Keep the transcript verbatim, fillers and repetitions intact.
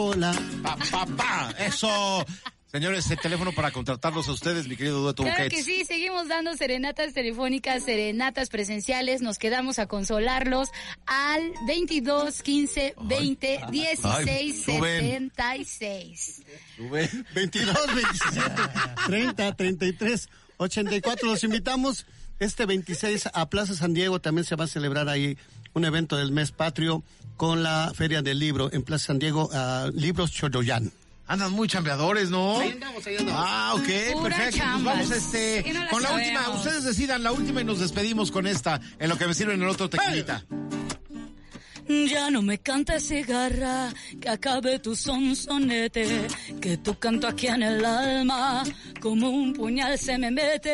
Hola. Pa, pa, pa. Eso. Señores, el teléfono para contratarlos a ustedes, mi querido Dueto Claro Buquets. que sí, seguimos dando serenatas telefónicas, serenatas presenciales, nos quedamos a consolarlos al veintidós, quince, veinte, dieciséis, setenta y seis. veintidós, veintisiete, treinta, treinta y tres, ochenta y cuatro. Los invitamos este veintiséis a Plaza San Diego. También se va a celebrar ahí un evento del mes patrio con la Feria del Libro en Plaza San Diego, uh, Libros Choroyán. Andan muy chambeadores, ¿no? Ahí andamos, ahí andamos. Ah, ok, Pura perfecto. chambas. Pues vamos este, Sí, no la con la sabemos. última. Ustedes decidan la última y nos despedimos con esta, en lo que me sirven el otro tequilita. Ya no me cantes cigarra, que acabe tu sonsonete, que tu canto aquí en el alma, como un puñal se me mete.